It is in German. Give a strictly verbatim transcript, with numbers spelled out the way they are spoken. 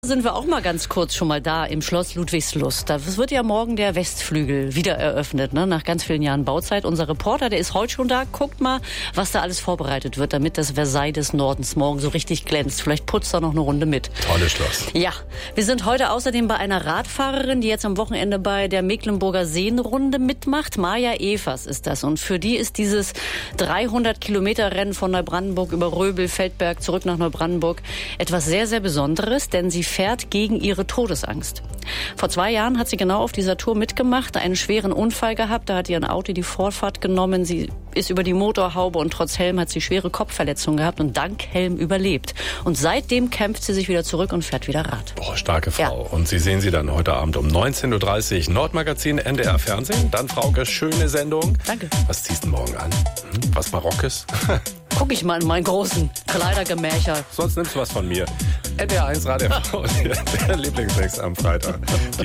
Sind wir auch mal ganz kurz schon mal da im Schloss Ludwigslust. Da wird ja morgen der Westflügel wieder eröffnet, ne? Nach ganz vielen Jahren Bauzeit. Unser Reporter, der ist heute schon da. Guckt mal, was da alles vorbereitet wird, damit das Versailles des Nordens morgen so richtig glänzt. Vielleicht putzt er noch eine Runde mit. Tolles Schloss. Ja, wir sind heute außerdem bei einer Radfahrerin, die jetzt am Wochenende bei der Mecklenburger Seenrunde mitmacht. Maja Evers ist das. Und für die ist dieses dreihundert Kilometer Rennen von Neubrandenburg über Röbel, Feldberg zurück nach Neubrandenburg etwas sehr, sehr Besonderes, denn sie fährt gegen ihre Todesangst. Vor zwei Jahren hat sie genau auf dieser Tour mitgemacht, einen schweren Unfall gehabt, da hat ihr ein Auto die Vorfahrt genommen, sie ist über die Motorhaube und trotz Helm hat sie schwere Kopfverletzungen gehabt und dank Helm überlebt. Und seitdem kämpft sie sich wieder zurück und fährt wieder Rad. Boah, starke Frau. Ja. Und Sie sehen sie dann heute Abend um neunzehn Uhr dreißig, Nordmagazin, N D R Fernsehen. Dann, Frauke, schöne Sendung. Danke. Was ziehst du morgen an? Hm? Was Barockes? Guck ich mal in meinen großen Kleidergemächer. Sonst nimmst du was von mir. N D R eins Radio, der Lieblingstext am Freitag.